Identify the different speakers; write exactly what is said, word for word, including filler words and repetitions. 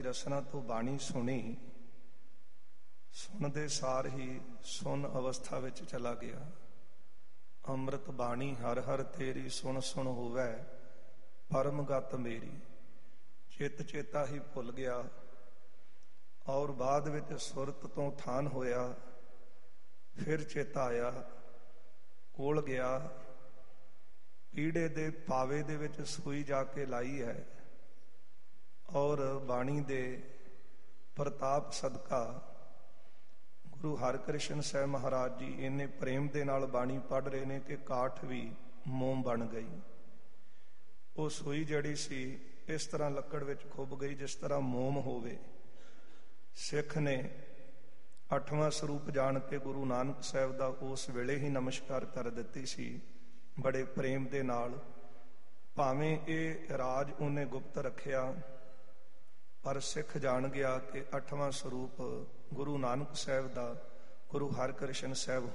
Speaker 1: ਰਸਨਾ ਤੋਂ ਬਾਣੀ ਸੁਣੀ, ਸੁਣਦੇ ਸਾਰ ਹੀ ਸੁਣ ਅਵਸਥਾ ਵਿੱਚ ਚਲਾ ਗਿਆ। ਅੰਮ੍ਰਿਤ ਬਾਣੀ ਹਰ ਹਰ ਤੇਰੀ, ਸੁਣ ਸੁਣ ਹੋਵੈ ਪਰਮ ਗਤ ਮੇਰੀ। ਚਿੱਤ ਚੇਤਾ ਹੀ ਭੁੱਲ ਗਿਆ ਔਰ ਬਾਅਦ ਵਿੱਚ ਸੁਰਤ ਤੋਂ ਥਾਨ ਹੋਇਆ। ਫਿਰ ਚੇਤਾ ਆਇਆ, ਕੋਲ ਗਿਆ, ਪੀੜੇ ਦੇ ਪਾਵੇ ਦੇ ਵਿੱਚ ਸੂਈ ਜਾ ਕੇ ਲਾਈ ਹੈ ਔਰ ਬਾਣੀ ਦੇ ਪ੍ਰਤਾਪ ਸਦਕਾ ਗੁਰੂ ਹਰਿਕ੍ਰਿਸ਼ਨ ਸਾਹਿਬ ਮਹਾਰਾਜ ਜੀ ਇੰਨੇ ਪ੍ਰੇਮ ਦੇ ਨਾਲ ਬਾਣੀ ਪੜ੍ਹ ਰਹੇ ਨੇ ਕਿ ਕਾਠ ਵੀ ਮੋਮ ਬਣ ਗਈ। ਉਹ ਸੂਈ ਜਿਹੜੀ ਸੀ ਇਸ ਤਰ੍ਹਾਂ ਲੱਕੜ ਵਿੱਚ ਖੁੱਭ ਗਈ ਜਿਸ ਤਰ੍ਹਾਂ ਮੋਮ ਹੋਵੇ। ਸਿੱਖ ਨੇ ਅੱਠਵਾਂ ਸਰੂਪ ਜਾਣ ਕੇ ਗੁਰੂ ਨਾਨਕ ਸਾਹਿਬ ਦਾ ਉਸ ਵੇਲੇ ਹੀ ਨਮਸਕਾਰ ਕਰ ਦਿੱਤੀ ਸੀ, ਬੜੇ ਪ੍ਰੇਮ ਦੇ ਨਾਲ। ਭਾਵੇਂ ਇਹ ਰਾਜ ਉਹਨੇ ਗੁਪਤ ਰੱਖਿਆ, ਪਰ ਸਿੱਖ ਜਾਣ ਗਿਆ ਕਿ ਅੱਠਵਾਂ ਸਰੂਪ ਗੁਰੂ ਨਾਨਕ ਸਾਹਿਬ ਦਾ, ਗੁਰੂ ਹਰਿਕ੍ਰਿਸ਼ਨ ਸਾਹਿਬ